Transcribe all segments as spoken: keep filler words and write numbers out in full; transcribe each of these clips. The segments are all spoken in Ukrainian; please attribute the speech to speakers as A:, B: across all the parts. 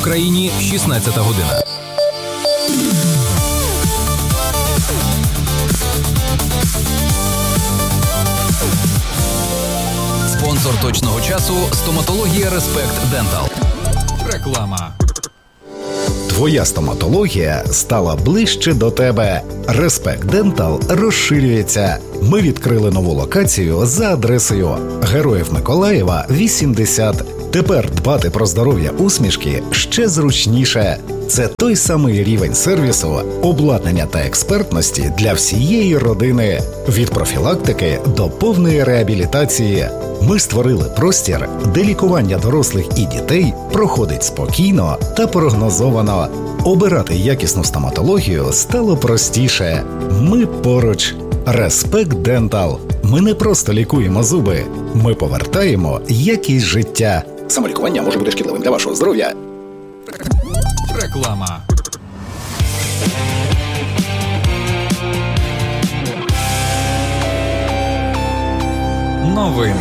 A: Україні шістнадцята година. Спонсор точного часу – стоматологія Респект Дентал. Реклама.
B: Твоя стоматологія стала ближче до тебе. Респект Дентал розширюється. Ми відкрили нову локацію за адресою Героїв Миколаєва, вісімдесят. Тепер дбати про здоров'я усмішки ще зручніше. Це той самий рівень сервісу, обладнання та експертності для всієї родини. Від профілактики до повної реабілітації. Ми створили простір, де лікування дорослих і дітей проходить спокійно та прогнозовано. Обирати якісну стоматологію стало простіше. Ми поруч. Респект Дентал. Ми не просто лікуємо зуби. Ми повертаємо якість життя. Самолікування може бути шкідливим для вашого здоров'я.
A: Реклама. Новини.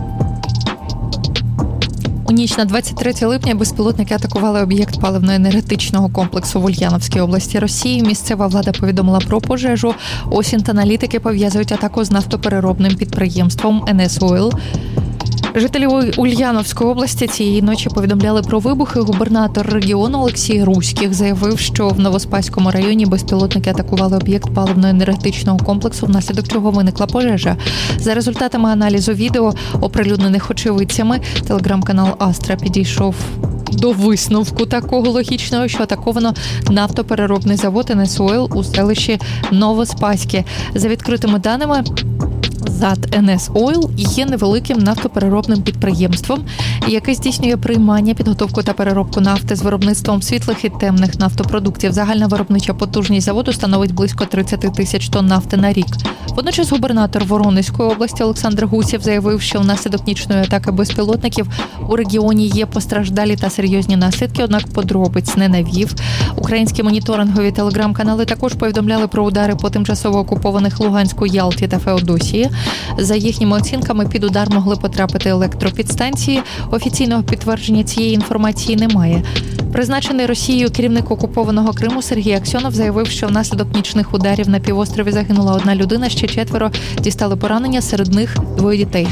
C: У ніч на двадцять третє липня безпілотники атакували об'єкт паливно-енергетичного комплексу в Ульяновській області Росії. Місцева влада повідомила про пожежу. Осінт-аналітики пов'язують атаку з нафтопереробним підприємством ен ес Oil. Жителі Ульяновської області цієї ночі повідомляли про вибухи. Губернатор регіону Олексій Руських заявив, що в Новоспаському районі безпілотники атакували об'єкт паливно-енергетичного комплексу, внаслідок чого виникла пожежа. За результатами аналізу відео, оприлюднених очевидцями, телеграм-канал Астра підійшов до висновку такого логічного, що атаковано нафтопереробний завод ен ес Oil у селищі Новоспаське. За відкритими даними, ЗАД ен ес Oil є невеликим нафтопереробним підприємством, яке здійснює приймання, підготовку та переробку нафти з виробництвом світлих і темних нафтопродуктів. Загальна виробнича потужність заводу становить близько тридцять тисяч тонн нафти на рік. Водночас губернатор Воронезької області Олександр Гусєв заявив, що внаслідок нічної атаки безпілотників у регіоні є постраждалі та серйозні наслідки, однак подробиць не навів. Українські моніторингові телеграм-канали також повідомляли про удари по тимчасово окупованих Луганську, Ялті та Феодосії. За їхніми оцінками, під удар могли потрапити електропідстанції. Офіційного підтвердження цієї інформації немає. Призначений Росією керівник окупованого Криму Сергій Аксьонов заявив, що внаслідок нічних ударів на півострові загинула одна людина, ще четверо дістали поранення, серед них двоє дітей.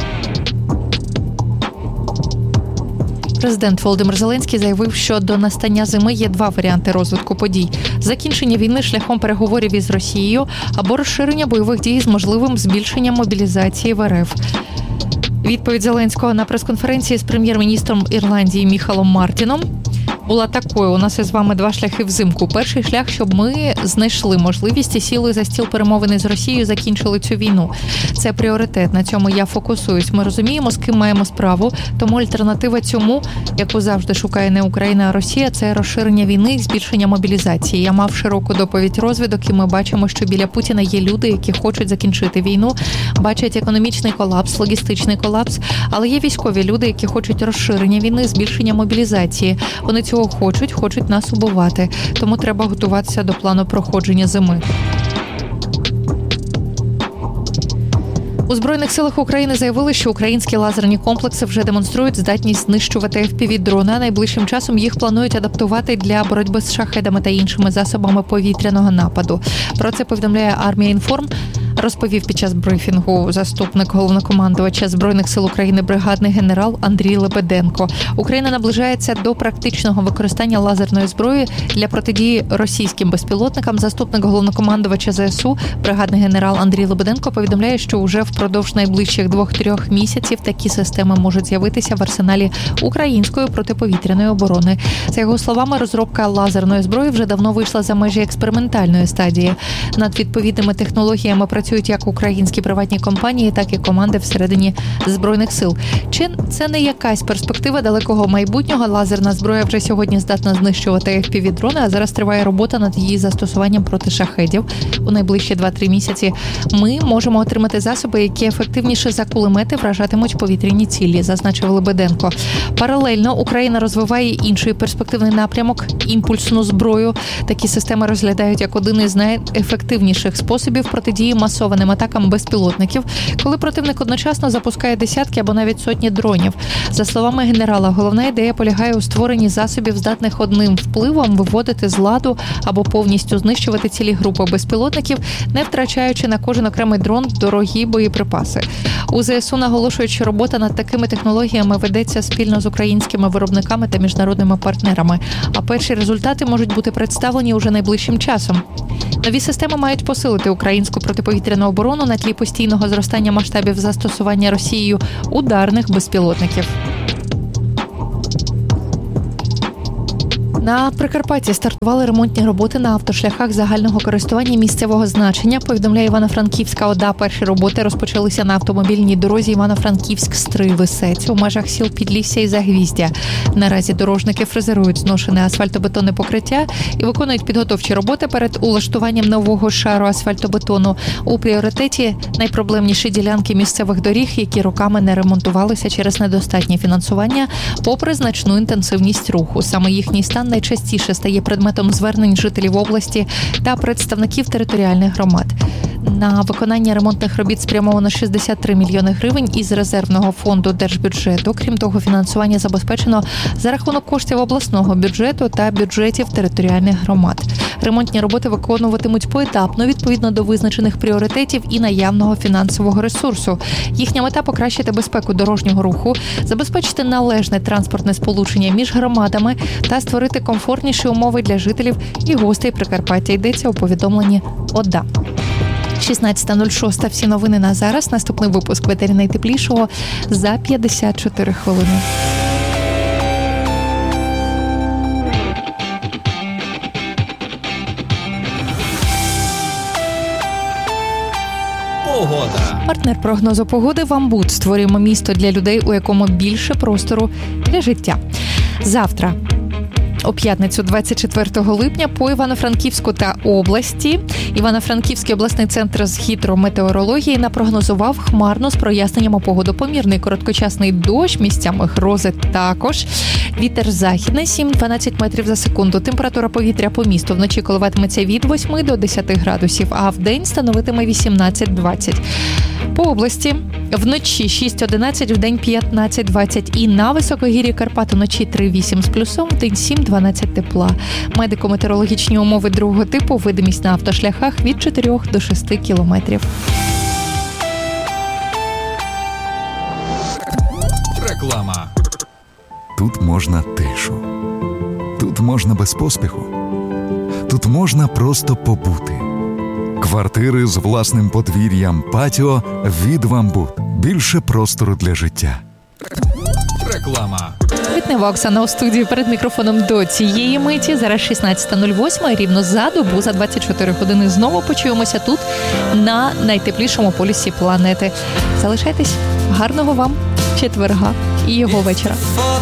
C: Президент Володимир Зеленський заявив, що до настання зими є два варіанти розвитку подій: закінчення війни шляхом переговорів із Росією або розширення бойових дій з можливим збільшенням мобілізації в ер еф. Відповідь Зеленського на прес-конференції з прем'єр-міністром Ірландії Міхалом Мартіном була такою: у нас із вами два шляхи взимку. Перший шлях, щоб ми знайшли можливість і сіли за стіл перемовини з Росією, закінчили цю війну. Це пріоритет, на цьому я фокусуюсь. Ми розуміємо, з ким маємо справу, тому альтернатива цьому, яку завжди шукає не Україна, а Росія, це розширення війни і збільшення мобілізації. Я мав широку доповідь розвідок, і ми бачимо, що біля Путіна є люди, які хочуть закінчити війну, бачать економічний колапс, логістичний колапс, але є військові люди, які хочуть розширення війни, збільшення мобілізації. Вони цього хочуть, хочуть нас убивати. Тому треба готуватися до плану проходження зими. У Збройних силах України заявили, що українські лазерні комплекси вже демонструють здатність знищувати еф пі ві-дрони. Найближчим часом їх планують адаптувати для боротьби з шахедами та іншими засобами повітряного нападу. Про це повідомляє Армія Інформ. Розповів під час брифінгу заступник головнокомандувача Збройних сил України бригадний генерал Андрій Лебеденко. Україна наближається до практичного використання лазерної зброї для протидії російським безпілотникам. Заступник головнокомандувача зе ес у бригадний генерал Андрій Лебеденко повідомляє, що вже впродовж найближчих двох-трьох місяців такі системи можуть з'явитися в арсеналі української протиповітряної оборони. За його словами, розробка лазерної зброї вже давно вийшла за межі експериментальної стадії. Над відповідними технологіями працюють як українські приватні компанії, так і команди всередині Збройних сил. Чи це не якась перспектива далекого майбутнього? Лазерна зброя вже сьогодні здатна знищувати еф пі ві-дрони, а зараз триває робота над її застосуванням проти шахедів. У найближчі два-три місяці ми можемо отримати засоби, які ефективніше за кулемети вражатимуть повітряні цілі, зазначив Лебеденко. Паралельно Україна розвиває інший перспективний напрямок – імпульсну зброю. Такі системи розглядають як один із найефективніших способів протидії масовій масованим атакам безпілотників, коли противник одночасно запускає десятки або навіть сотні дронів. За словами генерала, головна ідея полягає у створенні засобів, здатних одним впливом виводити з ладу або повністю знищувати цілі групи безпілотників, не втрачаючи на кожен окремий дрон дорогі боєприпаси. У ЗСУ наголошують, що робота над такими технологіями ведеться спільно з українськими виробниками та міжнародними партнерами, а перші результати можуть бути представлені уже найближчим часом. Нові системи мають посилити українську протиповітряну оборону на тлі постійного зростання масштабів застосування Росією ударних безпілотників. На Прикарпатті стартували ремонтні роботи на автошляхах загального користування місцевого значення, повідомляє Івано-Франківська ОДА. Перші роботи розпочалися на автомобільній дорозі Івано-Франківськ-Стрий-Лисець у межах сіл Підлісся і Загвіздя. Наразі дорожники фрезерують зношене асфальтобетонне покриття і виконують підготовчі роботи перед улаштуванням нового шару асфальтобетону. У пріоритеті найпроблемніші ділянки місцевих доріг, які роками не ремонтувалися через недостатнє фінансування, попри значну інтенсивність руху. Саме їхній стан найчастіше стає предметом звернень жителів області та представників територіальних громад. На виконання ремонтних робіт спрямовано шістдесят три мільйони гривень із резервного фонду держбюджету. Крім того, фінансування забезпечено за рахунок коштів обласного бюджету та бюджетів територіальних громад. Ремонтні роботи виконуватимуть поетапно, відповідно до визначених пріоритетів і наявного фінансового ресурсу. Їхня мета – покращити безпеку дорожнього руху, забезпечити належне транспортне сполучення між громадами та створити комфортніші умови для жителів і гостей Прикарпаття. Йдеться у повідомленні ОДА. шістнадцята нуль шість. Всі новини на зараз. Наступний випуск «Ветері найтеплішого» за п'ятдесят чотири хвилини.
A: Погода.
C: Партнер прогнозу погоди «Вамбут». Створюємо місто для людей, у якому більше простору для життя. Завтра, у п'ятницю двадцять четвертого липня, по Івано-Франківську та області Івано-Франківський обласний центр з гідрометеорології напрогнозував хмарно з проясненнями погоди. Помірний короткочасний дощ, місцями грози також. Вітер західний сім-дванадцять метрів за секунду. Температура повітря по місту вночі коливатиметься від восьми до десяти градусів, а вдень становитиме вісімнадцять-двадцять. По області вночі шість-одинадцять, вдень п'ятнадцять-двадцять. І на високогір'ї Карпат вночі три-вісім з плюсом, вдень сім-дванадцять тепла. Медико-метеорологічні умови другого типу, видимість на автошляхах від чотирьох до шести кілометрів.
A: Реклама.
D: Тут можна тишу. Тут можна без поспіху. Тут можна просто побути. Квартири з власним подвір'ям, патіо від «Вамбут». Більше простору для життя.
A: Реклама.
C: Квітнева Оксана у студії перед мікрофоном до цієї миті. Зараз шістнадцята нуль вісім, рівно за добу, за двадцять чотири години знову почуємося тут, на найтеплішому полюсі планети. Залишайтесь. Гарного вам четверга і його вечора.